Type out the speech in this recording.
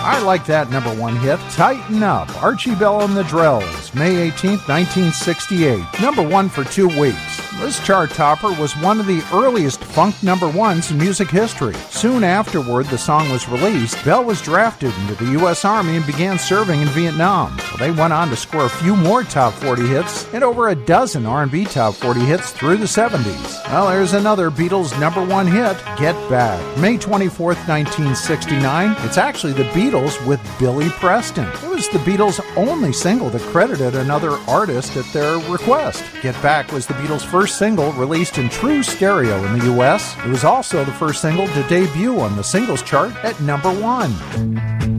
I like that number one hit. Tighten Up, Archie Bell and the Drells, May 18th, 1968. Number one for 2 weeks. This chart topper was one of the earliest funk number ones in music history. Soon afterward, the song was released. Bell was drafted into the U.S. Army and began serving in Vietnam. Well, they went on to score a few more top 40 hits and over a dozen R&B top 40 hits through the 70s. Well, there's another Beatles number one hit, Get Back, May 24th, 1969. It's actually the Beatles with Billy Preston. It was the Beatles' only single that credited another artist at their request. Get Back was the Beatles' first single released in true stereo in the U.S. It was also the first single to debut on the singles chart at number one.